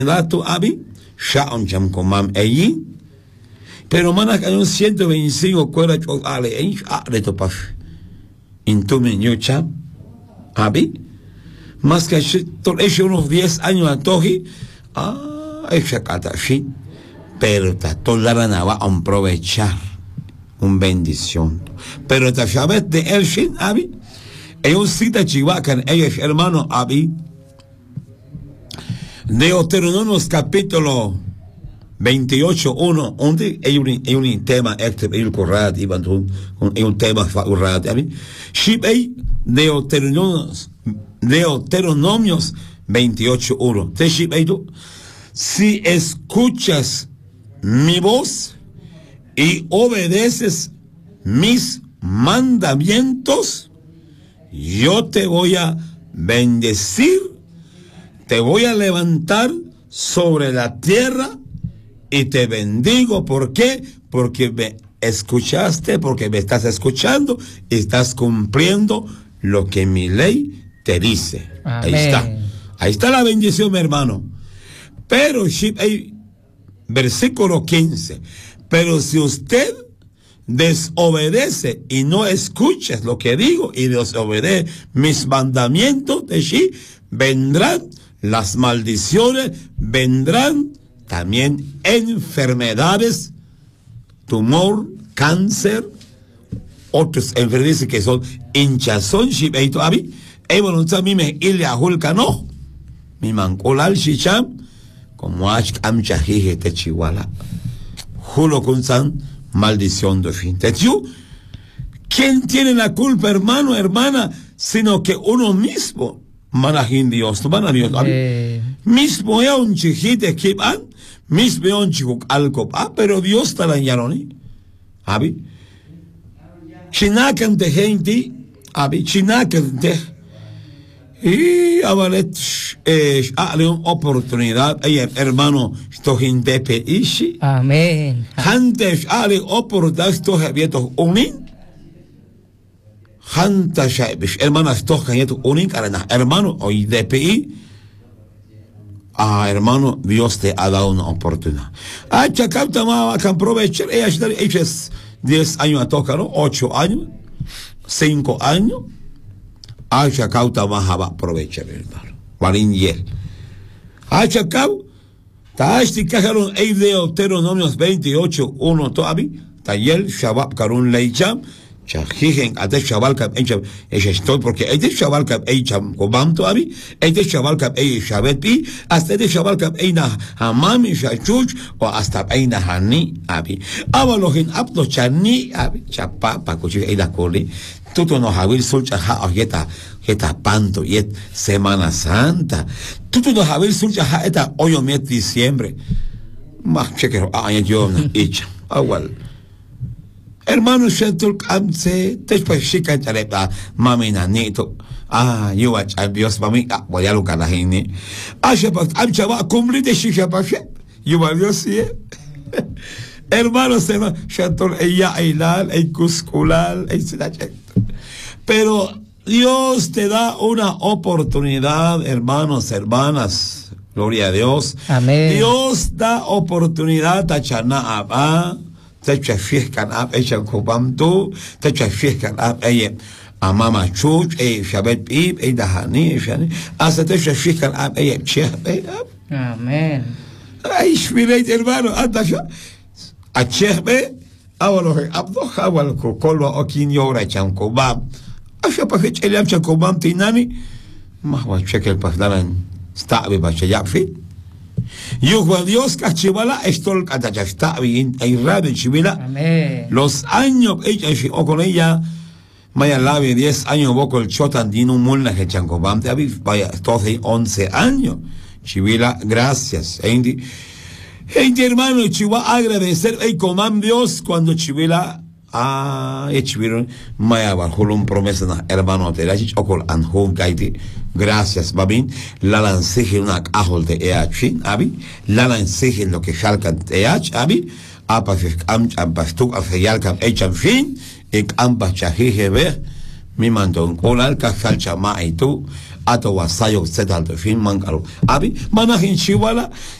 dato abi shaon cham komam eyi pero mana que hay un 125 cuera cho ale de to paf intume nyocha abi más que unos 10 años antoji esa cata sí pero toda la nava a aprovechar un bendición pero esta sabes de el shin abi ellos cita chivacan ellos hermano abi Deuteronomios capítulo 28:1 onde é um tema ele correto e um tema correto abi shibei Deuteronomios 28:1 te shibei si escuchas mi voz y obedeces mis mandamientos yo te voy a bendecir, te voy a levantar sobre la tierra y te bendigo. ¿Por qué? Porque me escuchaste, porque me estás escuchando y estás cumpliendo lo que mi ley te dice. Amén. Ahí está la bendición, mi hermano. Pero, versículo 15, pero si usted desobedece y no escuchas lo que digo y desobedece mis mandamientos, de allí vendrán las maldiciones, vendrán también enfermedades, tumor, cáncer, otras enfermedades que son hinchazón, shibeito abi, evolución mime ilya hulkano, mi mancolal shicham, como ach amchajije te chihuala, julo kun san, maldición de fin. ¿Quién tiene la culpa, hermano, hermana? Sino que uno mismo. Manajin Dios, Dios. Mismo es un chiquite que van, mismo es un chico algo, pero Dios está la yaroni. Abi. Chinakan de gente, abi, chinakan de. Y avalet, dale una oportunidad, hermano, estoy en DPI. Amén. Antes, dale oportunidad, estoy abierto unin. Hanta shaibish, hermana, estoy en unin, hermano, hoy DPI. Hermano, Dios te ha dado una oportunidad. Chacauta ma can aprovechar, ellas 10 años a tocar, ¿no? 8 años, 5 años. Chacauta ma va a aprovechar, hermano. Warin yer. Chacau, taashti kajarun ei Deuteronomios 28:1 toabi, tayel shabab karun leicham. Chajijen ate chaval cap echam estoy porque este chaval cap echam cobam toabi este chaval cap shabet pi hasta este chaval cap eina hamami shachuch o hasta eina hani abi avalohin apto chani abi chapa pa kuchi eina koli tuto no havil sulcha ha ogeta geta panto yet Semana Santa tuto no havil sulcha ha eta hoyo met diciembre más chequero yo echa awal. Hermano, Shentul Kamse, Tespashika Tareba, Mamina Neto. You watch, Dios, Mami, voy a locar la gente. Shabat, Amchaba, cumple de Shishapashe. You are Dios, hermano, se va, Shentul, ella, Eilal, Cusculal, pero Dios te da una oportunidad, hermanos, hermanas. Gloria a Dios. Amén. Dios da oportunidad a Chana Abba. Techa fiescan ab echan cobam tu, techa fiescan ab amama chuch, shabet pib, dahani, shani, hasta techa fiescan ab chehbe ab. Amén. Ay, shmireit hermano, anda ya. A chehbe, awalo abdo, awal kolwa okin yora chan cobam. Asha pafich eliam chan cobam tinani, mahwa chekel pafdalan, stabe bachayafi. Yuhua Dios cachivala estol catachasta bien en chivila. Los años ella o con ella vaya lave 10 años voco el chotandino mulna que chancobam te vaya 12 11 años chivila gracias gente hermano chiva agradecer comam Dios cuando chivila chivieron maya bajo un promesa na hermano te la chocol and home gaiti. Gracias, babin. La lancé una cajol de eachin, abi. La lancé lo que shalkan each, abi. Apa am pastuk afeyalkan echan fin. Ek amba chahije ver. mi manton kolal ka khalcha ma itu ato wasayo setal to fin mankaro abi mana hin chiwala